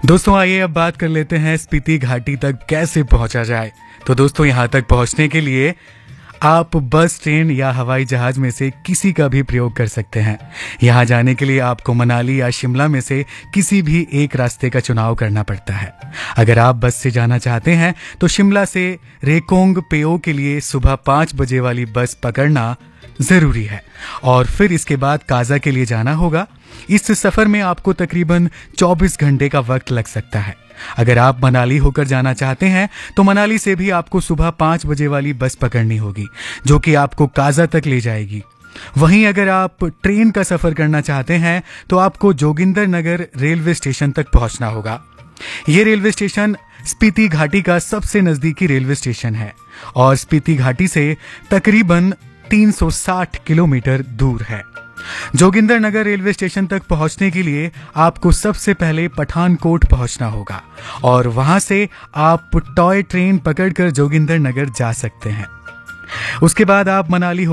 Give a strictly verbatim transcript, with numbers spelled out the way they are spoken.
दोस्तों आइए अब बात कर लेते हैं स्पीति घाटी तक कैसे पहुंचा जाए। तो दोस्तों यहाँ तक पहुंचने के लिए आप बस, ट्रेन या हवाई जहाज में से किसी का भी प्रयोग कर सकते हैं। यहाँ जाने के लिए आपको मनाली या शिमला में से किसी भी एक रास्ते का चुनाव करना पड़ता है। अगर आप बस से जाना चाहते हैं तो शिमला से रेकोंग पेओ के लिए सुबह पाँच बजे वाली बस पकड़ना ज़रूरी है और फिर इसके बाद काजा के लिए जाना होगा। इस सफ़र में आपको तकरीबन चौबीस घंटे का वक्त लग सकता है। अगर आप मनाली होकर जाना चाहते हैं तो मनाली से भी आपको सुबह पाँच बजे वाली बस पकड़नी होगी जो कि आपको काजा तक ले जाएगी। वहीं अगर आप ट्रेन का सफ़र करना चाहते हैं तो आपको जोगिंदर नगर रेलवे स्टेशन तक पहुंचना होगा। ये रेलवे स्टेशन स्पीति घाटी का सबसे नज़दीकी रेलवे स्टेशन है और स्पीति घाटी से तकरीबन तीन सौ साठ किलोमीटर दूर है। जोगिंदर नगर रेलवे स्टेशन तक पहुंचने के लिए आपको सबसे पहले पठानकोट पहुंचना होगा और वहां से आप टॉय ट्रेन पकड़कर जोगिंदर नगर जा सकते हैं। उसके बाद आप मनाली